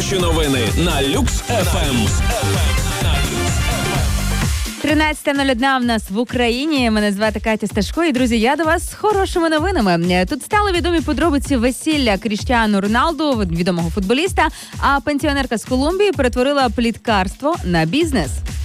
Хороші новини на Люкс ФМ. 13:01 в нас в Україні. Мене звати Катя Сташко. І, друзі, я до вас з хорошими новинами. Тут стали відомі подробиці весілля Кріштіану Роналду, відомого футболіста, а пенсіонерка з Колумбії перетворила пліткарство на бізнес.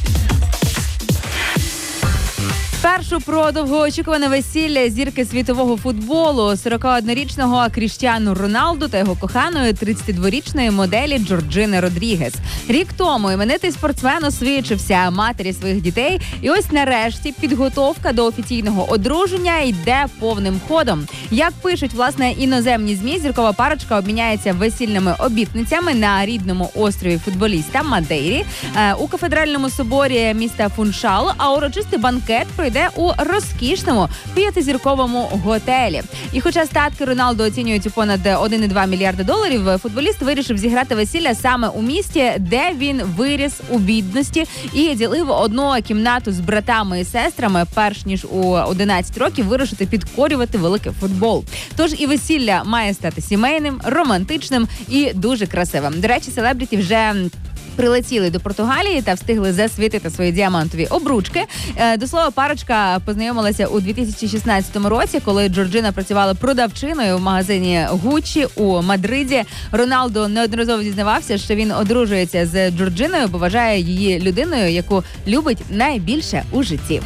Спершу про довгоочікуване весілля зірки світового футболу 41-річного Кріштіану Роналду та його коханої 32-річної моделі Джорджини Родрігес. Рік тому іменитий спортсмен освічився матері своїх дітей, і ось нарешті підготовка до офіційного одруження йде повним ходом. Як пишуть, власне, іноземні ЗМІ, зіркова парочка обміняється весільними обітницями на рідному острові футболіста Мадейрі у кафедральному соборі міста Фуншал, а урочистий банкет пройде у розкішному 5-зірковому готелі. І хоча статки Роналду оцінюють у понад $1,2 мільярда, футболіст вирішив зіграти весілля саме у місті, де він виріс у бідності і ділив одну кімнату з братами і сестрами, перш ніж у 11 років вирушити підкорювати великий футбол. Тож і весілля має стати сімейним, романтичним і дуже красивим. До речі, селебріті вже прилетіли до Португалії та встигли засвітити свої діамантові обручки. До слова, парочка познайомилася у 2016 році, коли Джорджина працювала продавчиною в магазині Гуччі у Мадриді. Роналдо неодноразово дізнавався, що він одружується з Джорджиною, бо вважає її людиною, яку любить найбільше у житті.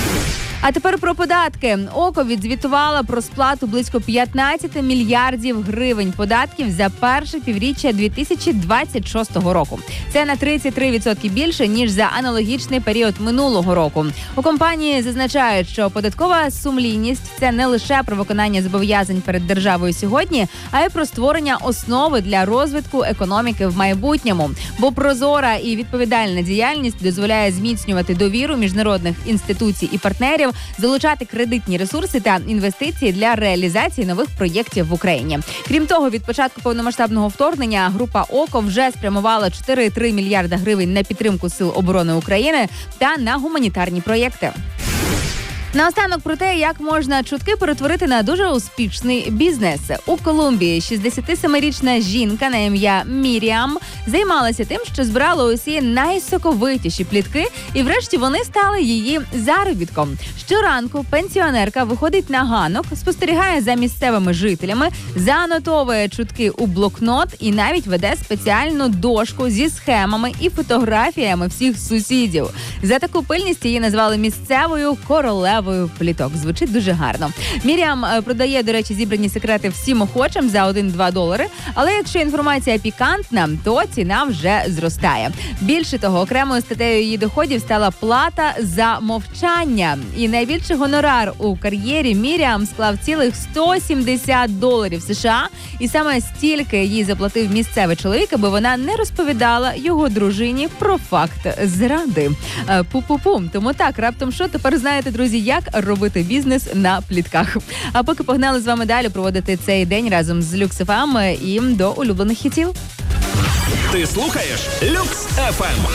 А тепер про податки. ОКО відзвітувала про сплату близько 15 мільярдів гривень податків за перше півріччя 2026 року. Це на 33% більше, ніж за аналогічний період минулого року. У компанії зазначають, що податкова сумлінність – це не лише про виконання зобов'язань перед державою сьогодні, а й про створення основи для розвитку економіки в майбутньому. Бо прозора і відповідальна діяльність дозволяє зміцнювати довіру міжнародних інституцій і партнерів, залучати кредитні ресурси та інвестиції для реалізації нових проєктів в Україні. Крім того, від початку повномасштабного вторгнення група ОКО вже спрямувала 4,3 мільярда гривень на підтримку Сил оборони України та на гуманітарні проєкти. Наостанок про те, як можна чутки перетворити на дуже успішний бізнес. У Колумбії 67-річна жінка на ім'я Міріам займалася тим, що збирала усі найсоковитіші плітки, і врешті вони стали її заробітком. Щоранку пенсіонерка виходить на ганок, спостерігає за місцевими жителями, занотовує чутки у блокнот і навіть веде спеціальну дошку зі схемами і фотографіями всіх сусідів. За таку пильність її назвали місцевою королевою пліток. Звучить дуже гарно. Міріам продає, до речі, зібрані секрети всім охочим за $1-2, але якщо інформація пікантна, то ціна вже зростає. Більше того, окремою статтею її доходів стала плата за мовчання. І найбільший гонорар у кар'єрі Міріам склав цілих $170 США, і саме стільки їй заплатив місцевий чоловік, аби вона не розповідала його дружині про факт зради. Пу-пу-пу. Тому так, раптом що, тепер знаєте, друзі, як робити бізнес на плітках. А поки погнали з вами далі проводити цей день разом з Люкс ФМ і до улюблених хітів. Ти слухаєш Люкс ФМ.